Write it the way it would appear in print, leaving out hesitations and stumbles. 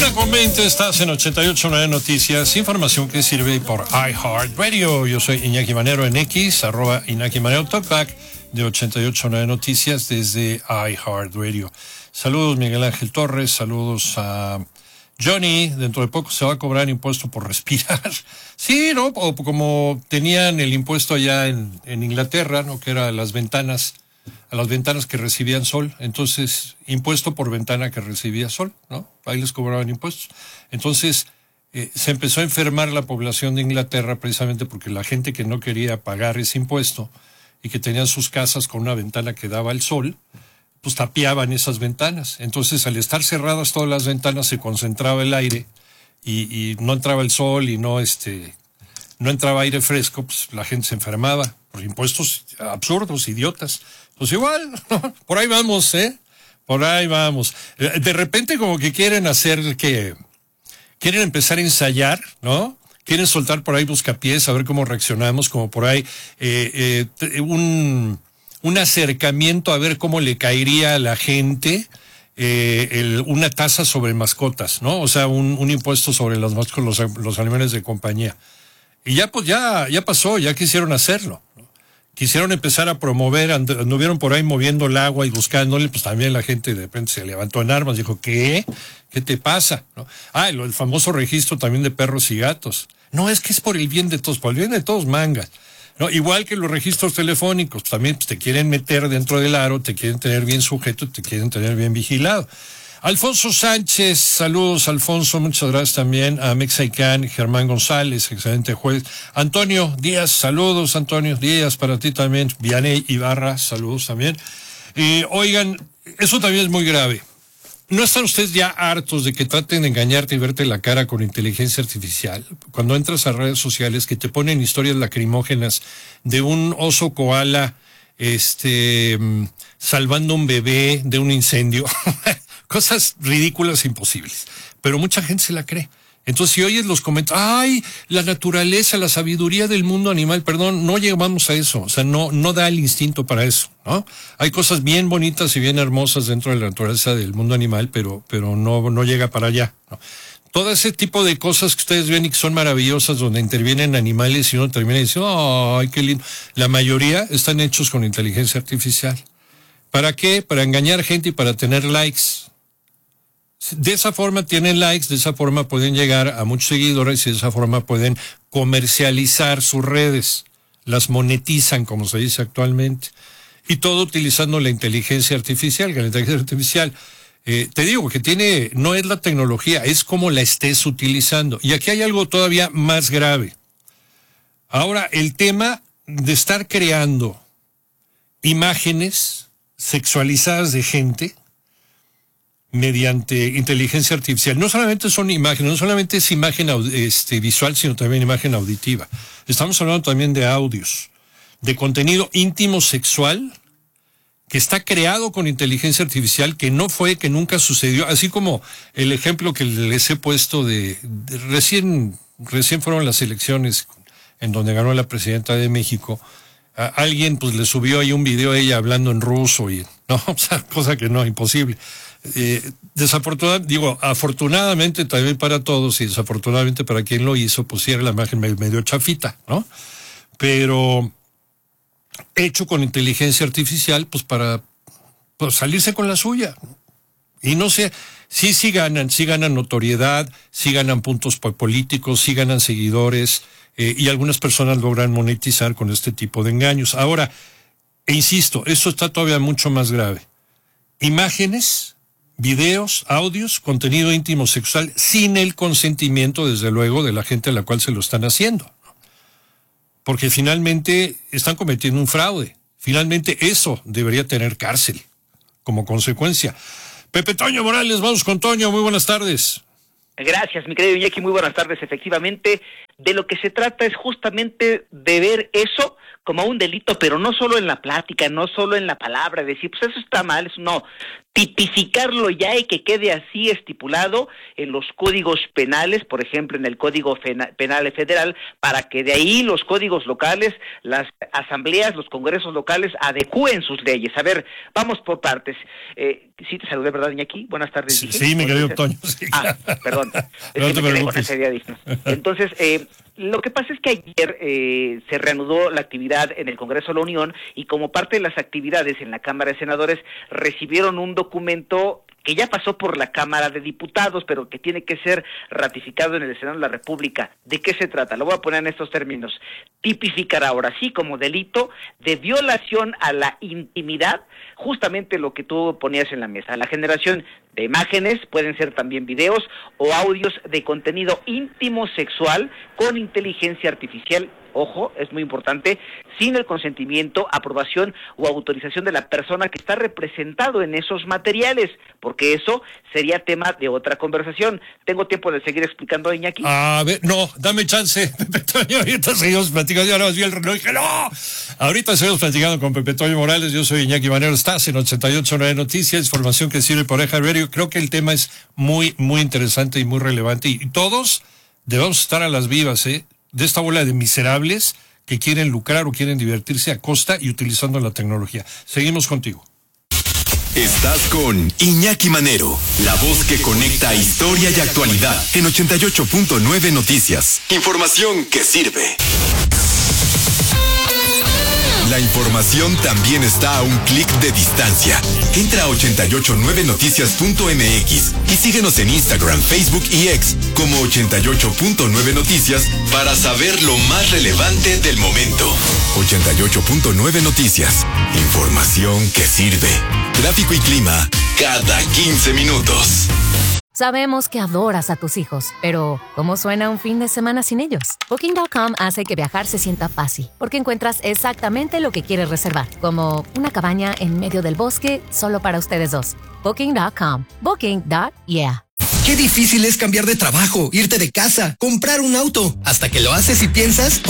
1:20, estás en 88.9 Noticias, información que sirve por iHeartRadio. Yo soy Iñaki Manero en X, @Iñaki Manero, talkback de 88.9 Noticias desde iHeartRadio. Saludos Miguel Ángel Torres, saludos a Johnny. Dentro de poco se va a cobrar impuesto por respirar. Sí, ¿no? O como tenían el impuesto allá en Inglaterra, ¿no? Que era a las ventanas que recibían sol. Entonces, impuesto por ventana que recibía sol, ¿no? Ahí les cobraban impuestos. Entonces, se empezó a enfermar la población de Inglaterra precisamente porque la gente que no quería pagar ese impuesto y que tenían sus casas con una ventana que daba al sol, pues tapiaban esas ventanas. Entonces, al estar cerradas todas las ventanas, se concentraba el aire y no entraba el sol y no entraba aire fresco, pues la gente se enfermaba por impuestos absurdos, idiotas. Pues igual, por ahí vamos, por ahí vamos. De repente como que quieren empezar a ensayar, ¿no? Quieren soltar por ahí buscapiés, a ver cómo reaccionamos, como por ahí un acercamiento a ver cómo le caería a la gente una tasa sobre mascotas, ¿no? O sea, un impuesto sobre las mascotas, los animales de compañía. Y ya pasó, ya quisieron hacerlo. Quisieron empezar a promover, anduvieron por ahí moviendo el agua y buscándole, pues también la gente de repente se levantó en armas, dijo, ¿qué te pasa? ¿No? El famoso registro también de perros y gatos. No, es que es por el bien de todos, por el bien de todos mangas. No, igual que los registros telefónicos, también pues, te quieren meter dentro del aro, te quieren tener bien sujeto, te quieren tener bien vigilado. Alfonso Sánchez, saludos Alfonso, muchas gracias también a Mexicán, Germán González, excelente juez. Antonio Díaz, saludos Antonio Díaz para ti también. Vianey Ibarra, saludos también. Oigan, eso también es muy grave. ¿No están ustedes ya hartos de que traten de engañarte y verte la cara con inteligencia artificial? Cuando entras a redes sociales que te ponen historias lacrimógenas de un oso koala salvando un bebé de un incendio. Cosas ridículas e imposibles. Pero mucha gente se la cree. Entonces, si oyes los comentarios, la naturaleza, la sabiduría del mundo animal, perdón, no llegamos a eso. O sea, no da el instinto para eso, ¿no? Hay cosas bien bonitas y bien hermosas dentro de la naturaleza del mundo animal, pero no llega para allá, ¿no? Todo ese tipo de cosas que ustedes ven y que son maravillosas, donde intervienen animales y uno termina diciendo, ¡ay, qué lindo! La mayoría están hechos con inteligencia artificial. ¿Para qué? Para engañar gente y para tener likes. De esa forma tienen likes, de esa forma pueden llegar a muchos seguidores y de esa forma pueden comercializar sus redes. Las monetizan, como se dice actualmente. Y todo utilizando la inteligencia artificial, que la inteligencia artificial, te digo que no es la tecnología, es como la estés utilizando. Y aquí hay algo todavía más grave. Ahora, el tema de estar creando imágenes sexualizadas de gente mediante inteligencia artificial. No solamente son imágenes, no solamente es imagen visual, sino también imagen auditiva. Estamos hablando también de audios, de contenido íntimo sexual que está creado con inteligencia artificial, que nunca sucedió, así como el ejemplo que les he puesto de recién fueron las elecciones en donde ganó la presidenta de México. Alguien pues le subió ahí un video a ella hablando en ruso y no, o sea, cosa que no, imposible. Afortunadamente también para todos y desafortunadamente para quien lo hizo, pues sí era la imagen medio chafita, ¿no? Pero hecho con inteligencia artificial, pues para salirse con la suya. Y no sé, sí ganan notoriedad, sí ganan puntos políticos, sí ganan seguidores, y algunas personas logran monetizar con este tipo de engaños. Ahora, insisto, esto está todavía mucho más grave. Imágenes, videos, audios, contenido íntimo sexual, sin el consentimiento, desde luego, de la gente a la cual se lo están haciendo. Porque finalmente están cometiendo un fraude. Finalmente eso debería tener cárcel como consecuencia. Pepe Toño Morales, vamos con Toño, muy buenas tardes. Gracias, mi querido Iñaki, muy buenas tardes. Efectivamente, de lo que se trata es justamente de ver eso como un delito, pero no solo en la plática, no solo en la palabra, decir, pues eso está mal, eso no, tipificarlo ya y que quede así estipulado en los códigos penales, por ejemplo, en el Código Penal Federal, para que de ahí los códigos locales, las asambleas, los congresos locales adecúen sus leyes. A ver, vamos por partes. Sí te saludé, ¿verdad, Iñaki? Buenas tardes. Sí, mi querido Toño. Sí, claro. Perdón. No te preocupes. Entonces, lo que pasa es que ayer se reanudó la actividad en el Congreso de la Unión y como parte de las actividades en la Cámara de Senadores recibieron un documento que ya pasó por la Cámara de Diputados, pero que tiene que ser ratificado en el Senado de la República. ¿De qué se trata? Lo voy a poner en estos términos. Tipificar ahora sí como delito de violación a la intimidad, justamente lo que tú ponías en la mesa, la generación de imágenes, pueden ser también videos o audios de contenido íntimo sexual con inteligencia artificial. Ojo, es muy importante, sin el consentimiento, aprobación o autorización de la persona que está representado en esos materiales, porque eso sería tema de otra conversación. ¿Tengo tiempo de seguir explicando, Iñaki? A ver, no, dame chance, Pepe Toño, ahorita seguimos platicando, ya no vi el reloj, dije, no, ahorita seguimos platicando con Pepe Toño Morales, yo soy Iñaki Manero, estás en 88.9 Noticias, información que sirve por Eja Radio. Creo que el tema es muy, muy interesante y muy relevante, y todos debemos estar a las vivas, de esta bola de miserables que quieren lucrar o quieren divertirse a costa y utilizando la tecnología. Seguimos contigo. Estás con Iñaki Manero, la voz que conecta historia y actualidad en 88.9 Noticias. Información que sirve. La información también está a un clic de distancia. Entra a 889noticias.mx y síguenos en Instagram, Facebook y X como 88.9 Noticias para saber lo más relevante del momento. 88.9 Noticias. Información que sirve. Tráfico y clima cada 15 minutos. Sabemos que adoras a tus hijos, pero ¿cómo suena un fin de semana sin ellos? Booking.com hace que viajar se sienta fácil, porque encuentras exactamente lo que quieres reservar, como una cabaña en medio del bosque solo para ustedes dos. Booking.com. Booking.yeah. Qué difícil es cambiar de trabajo, irte de casa, comprar un auto, hasta que lo haces y piensas,